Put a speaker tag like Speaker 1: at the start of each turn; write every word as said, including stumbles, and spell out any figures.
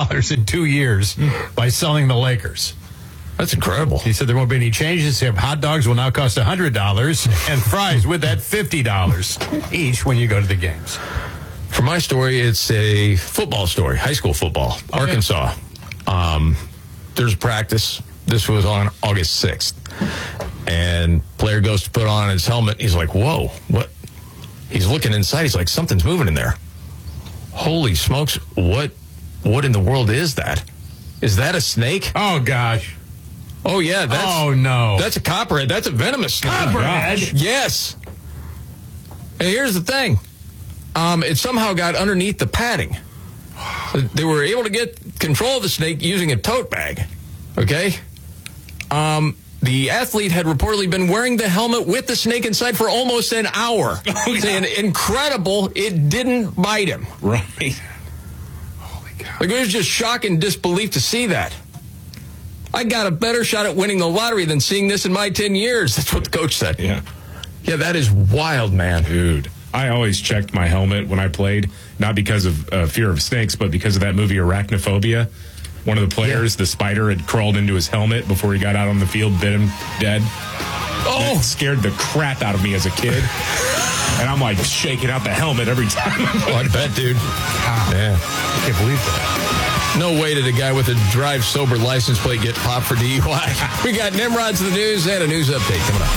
Speaker 1: dollars in two years by selling the Lakers.
Speaker 2: That's incredible.
Speaker 1: He said there won't be any changes. Hot dogs will now cost one hundred dollars, and fries with that fifty dollars each when you go to the games.
Speaker 2: For my story, it's a football story, high school football, okay. Arkansas. Um, there's practice. This was on August sixth. And player goes to put on his helmet. He's like, whoa, what? He's looking inside. He's like, something's moving in there. Holy smokes, what What in the world is that? Is that a snake?
Speaker 1: Oh, gosh.
Speaker 2: Oh, yeah. That's,
Speaker 1: oh, no.
Speaker 2: That's a copperhead. That's a venomous snake.
Speaker 1: Copperhead?
Speaker 2: Oh, yes. And here's the thing. Um, it somehow got underneath the padding. They were able to get control of the snake using a tote bag. Okay? Um, the athlete had reportedly been wearing the helmet with the snake inside for almost an hour. Oh, yeah. Saying, incredible, it didn't bite him.
Speaker 3: Right.
Speaker 1: Holy cow.
Speaker 2: Like, it was just shock and disbelief to see that. I got a better shot at winning the lottery than seeing this in my ten years. That's what the coach said.
Speaker 3: Yeah.
Speaker 2: Yeah, that is wild, man.
Speaker 3: Dude, I always checked my helmet when I played, not because of uh, fear of snakes, but because of that movie Arachnophobia. One of the players, yeah. the spider, had crawled into his helmet before he got out on the field, bit him dead. Oh! That scared the crap out of me as a kid. And I'm like shaking out the helmet every time.
Speaker 2: Oh, I bet, dude.
Speaker 1: Wow.
Speaker 2: Yeah.
Speaker 1: I can't believe that.
Speaker 2: No way did a guy with a drive sober license plate get popped for D U I. We got Nimrod's the news and a news update coming up.